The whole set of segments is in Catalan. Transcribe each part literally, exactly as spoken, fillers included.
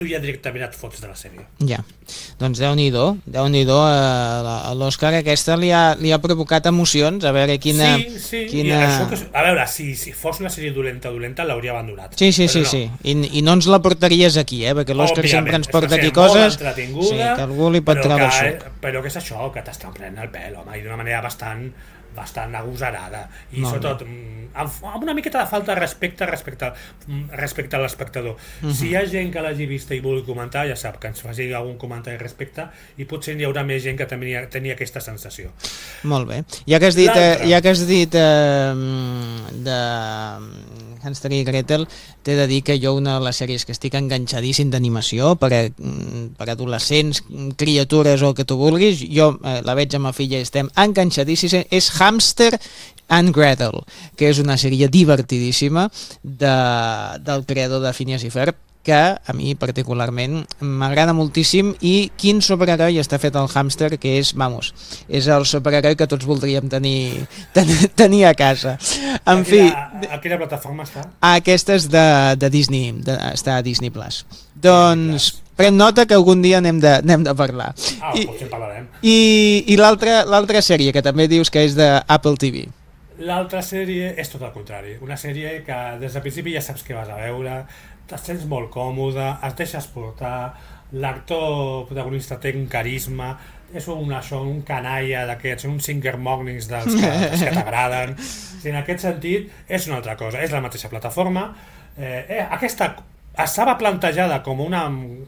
ja directament et fots de la sèrie. Ja, doncs Déu-n'hi-do, Déu-n'hi-do, a l'Òscar aquesta li ha, li ha provocat emocions, a veure quina... Sí, sí, quina... i això que, a veure, si, si fos una sèrie dolenta, dolenta, l'hauria abandonat. Sí, sí, sí, no. sí. I, i no ens la portaries aquí, eh? Perquè l'Òscar sempre ens porta aquí coses sí, que algú li pot treure el suc. Però què és això? Que t'estan prenent el pèl, home, i d'una manera bastant bastant agosarada i Molt sobretot amb una miqueta de falta de respecte respecte, respecte a l'espectador. Uh-huh. Si hi ha gent que l'hagi vista i vulgui comentar, ja sap que ens faci algun comentari respecte i potser hi haurà més gent que tenia, tenia aquesta sensació. Molt bé. Ja que has dit, eh, ja que has dit eh, de Hansel i Gretel, t'he de dir que jo una de les sèries que estic enganxadíssim d'animació per, a, per adolescents, criatures o que tu vulguis, jo eh, la veig amb ma filla i estem enganxadíssims, és Hamster and Gretel, que és una sèrie divertidíssima de, del creador de Phineas i Ferb, que a mi particularment m'agrada moltíssim. I quin superheroi està fet el hàmster, que és, vamos, és el superheroi que tots voldríem tenir, tenir, tenir a casa. En a fi... A, a quina plataforma està? Aquesta és de, de Disney, de, està a Disney Plus. Doncs pren nota que algun dia anem de, anem de parlar. Ah, I, potser parlarem. I, i l'altra l'altra sèrie, que també dius que és de Apple T V. L'altra sèrie és tot el contrari. Una sèrie que des del principi ja saps què vas a veure, et sents molt còmode, es deixes portar, l'actor protagonista té un carisma, és un, això, un canalla d'aquests, un Singer Mornings dels que, dels que t'agraden. En aquest sentit, és una altra cosa, és la mateixa plataforma. Eh, eh, aquesta estava plantejada com una...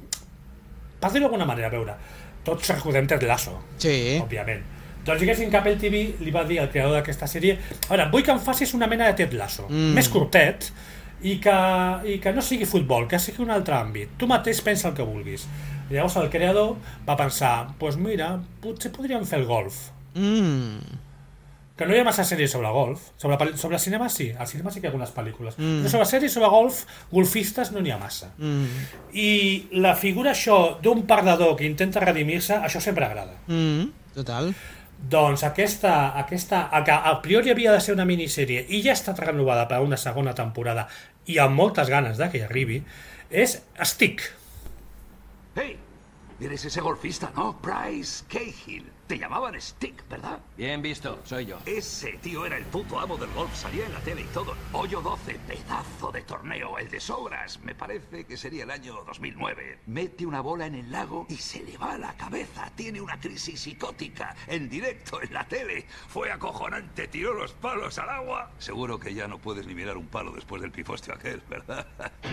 Per dir-ho d'alguna manera, a veure, tots recordem Ted Lasso, sí. Òbviament. Doncs diguéssim que Apple T V li va dir al creador d'aquesta sèrie: a veure, vull que em facis una mena de Ted Lasso, mm. més curtet, i que, i que no sigui futbol, que sigui un altre àmbit. Tu mateix pensa el que vulguis. I llavors el creador va pensar, doncs pues mira, potser podríem fer el golf. Mm. Que no hi ha massa sèries sobre golf. Sobre, sobre cinema sí, al cinema sí que hi ha algunes pel·lícules. Mm. Però sobre sèries sobre golf, golfistes no n'hi ha massa. Mm. I la figura això d'un perdedor que intenta redimir-se, això sempre agrada. Mm. Total. Doncs aquesta, aquesta, que a priori havia de ser una minissèrie i ja ha estat renovada per una segona temporada i amb moltes ganes de que hi arribi, és Stick. Hey, eres ese golfista, ¿no? Bryce Cahill. Te llamaban Stick, ¿verdad? Bien visto, soy yo. Ese tío era el puto amo del golf, salía en la tele y todo. Hoyo doce, pedazo de torneo, el de Sobras. Me parece que sería el año dos mil nueve. Mete una bola en el lago y se le va la cabeza. Tiene una crisis psicótica. En directo, en la tele. Fue acojonante, tiró los palos al agua. Seguro que ya no puedes ni mirar un palo después del pifostio aquel, ¿verdad?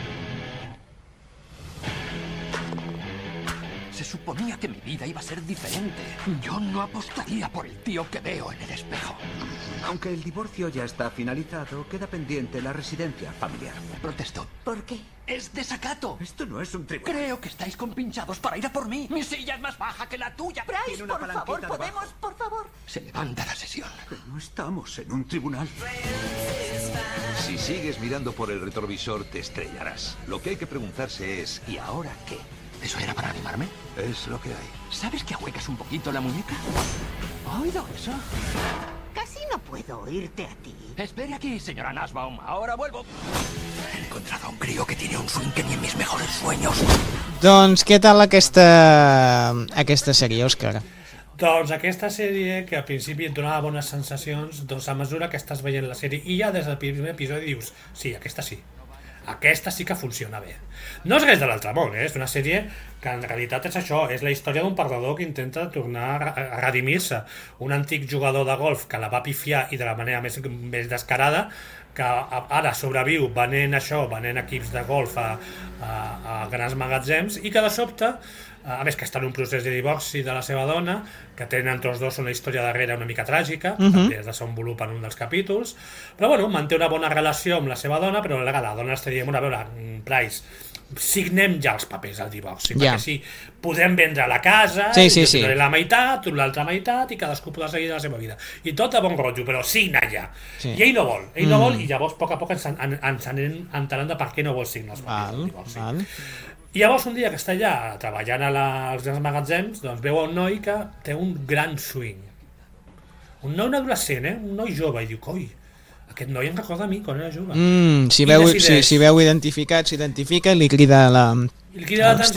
Se suponía que mi vida iba a ser diferente. Yo no apostaría por el tío que veo en el espejo. Aunque el divorcio ya está finalizado, queda pendiente la residencia familiar. Protesto. ¿Por qué? Es desacato. Esto no es un tribunal. Creo que estáis compinchados para ir a por mí. Mi silla es más baja que la tuya. Bryce, por favor, debajo. podemos, por favor. Se levanta la sesión. No estamos en un tribunal. Si sigues mirando por el retrovisor, te estrellarás. Lo que hay que preguntarse es, ¿y ahora qué? ¿Eso era para animarme? Es lo que hay. ¿Sabes que ahuecas un poquito la muñeca? ¿Ha oído eso? Casi no puedo oírte a ti. Espere aquí, señora Nussbaum. Ahora vuelvo. He encontrado a un crío que tiene un swing que ni en mis mejores sueños. Doncs què tal aquesta, aquesta sèrie, Òscar? Doncs aquesta sèrie, que al principi et donava bones sensacions, doncs a mesura que estàs veient la sèrie i ja des del primer episodi dius, sí, aquesta sí. Aquesta sí que funciona bé. No és res de l'altre món, eh? És una sèrie que en realitat és això, és la història d'un perdedor que intenta tornar a redimir-se. Un antic jugador de golf que la va pifiar i de la manera més, més descarada, que ara sobreviu venent això, venent equips de golf a, a, a grans magatzems, i que de sobte, a més que està en un procés de divorci de la seva dona, que tenen tots dos una història darrere una mica tràgica, uh-huh. també es desenvolupa en un dels capítols, però bueno, manté una bona relació amb la seva dona, però la dona està dient, a veure, Bryce, signem ja els papers al divorci, yeah. perquè sí, podem vendre la casa, sí, sí, jo sí. la meitat, tu l'altra meitat, i cadascú podrà seguir la seva vida. I tot de bon rotllo, però signa ja. Sí. I ell no vol, ell mm. no vol, i llavors a poc a poc ens, en, ens anem enterant de per què no vol signar els papers del divorci. Val. I llavors un dia que està allà treballant a la, als grans magatzems, doncs veu un noi que té un gran swing. Un noi adolescent, eh? Un noi jove, i diu, coi, aquest noi em recorda a mi quan era jove. Mm, si, veu, si, si veu identificat, s'identifica i li crida la... I li crida l'atenció